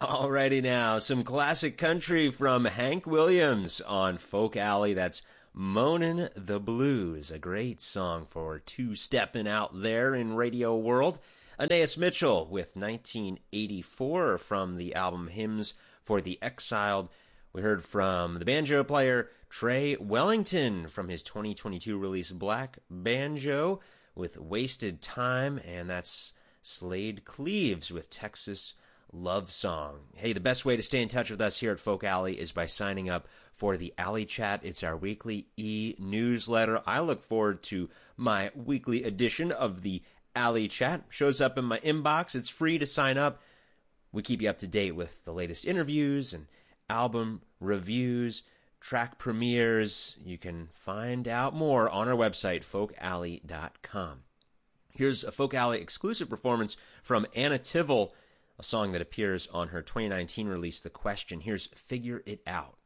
Alrighty now, some classic country from Hank Williams on Folk Alley. That's Moanin' the Blues, a great song for two-stepping out there in radio world. Anais Mitchell with 1984 from the album Hymns for the Exiled. We heard from the banjo player Trey Wellington from his 2022 release Black Banjo with Wasted Time, and that's Slade Cleaves with Texas Love Song. Hey, the best way to stay in touch with us here at Folk Alley is by signing up for the Alley Chat. It's our weekly e-newsletter. I look forward to my weekly edition of the Alley Chat. Shows up in my inbox. It's free to sign up. We keep you up to date with the latest interviews and album reviews, track premieres. You can find out more on our website, folkalley.com. Here's a Folk Alley exclusive performance from Anna Tivell, a song that appears on her 2019 release, The Question. Here's Figure It Out.